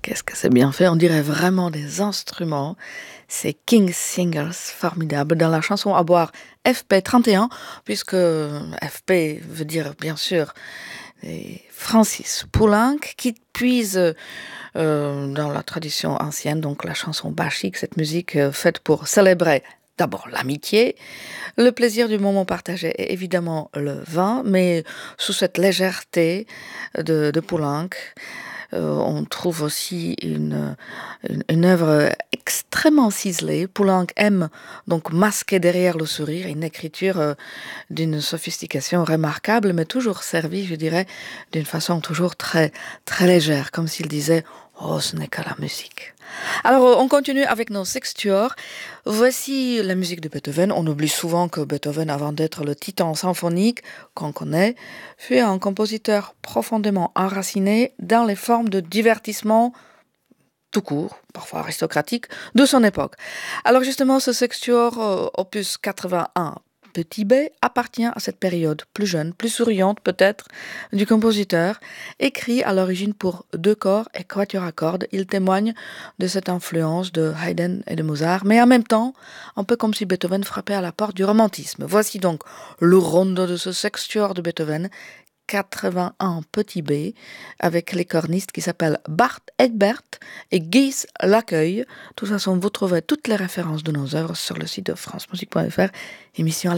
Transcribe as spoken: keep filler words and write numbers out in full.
Qu'est-ce que c'est bien fait, on dirait vraiment des instruments. C'est King Singers, formidable, dans la chanson à boire F P trente et un, puisque F P veut dire bien sûr Francis Poulenc, qui puise euh, dans la tradition ancienne, donc la chanson bachique, cette musique euh, faite pour célébrer d'abord l'amitié, le plaisir du moment partagé et évidemment le vin, mais sous cette légèreté de, de Poulenc. Euh, on trouve aussi une, une, une œuvre extrêmement ciselée. Poulenc aime donc masquer derrière le sourire une écriture euh, d'une sophistication remarquable, mais toujours servie, je dirais, d'une façon toujours très, très légère, comme s'il disait « Oh, ce n'est que la musique ». Alors, on continue avec nos sextuors. Voici la musique de Beethoven. On oublie souvent que Beethoven, avant d'être le titan symphonique qu'on connaît, fut un compositeur profondément enraciné dans les formes de divertissement tout court, parfois aristocratique, de son époque. Alors justement, ce sextuor, euh, opus quatre-vingt-un, Petit B, appartient à cette période plus jeune, plus souriante peut-être, du compositeur, écrit à l'origine pour deux corps et quatuor à cordes. Il témoigne de cette influence de Haydn et de Mozart, mais en même temps, un peu comme si Beethoven frappait à la porte du romantisme. Voici donc le rondo de ce sextuor de Beethoven, quatre-vingt-un Petit B, avec les cornistes qui s'appellent Bart Egbert et Guys Lacueil. De toute façon, vous trouverez toutes les références de nos œuvres sur le site de france musique point f r, émission